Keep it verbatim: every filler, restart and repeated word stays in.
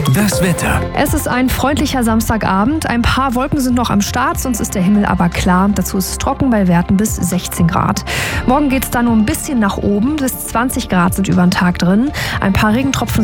Das Wetter. Es ist ein freundlicher Samstagabend. Ein paar Wolken sind noch am Start, sonst ist der Himmel aber klar. Dazu ist es trocken bei Werten bis sechzehn Grad. Morgen geht es dann nur ein bisschen nach oben. Bis zwanzig Grad sind über den Tag drin. Ein paar Regentropfen